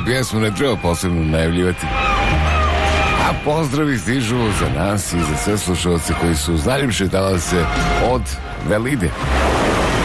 pjesmu ne treba posebno najavljivati. A pozdravi stižu za nas i za sve slušalce koji su uz najljepše talase od Velide.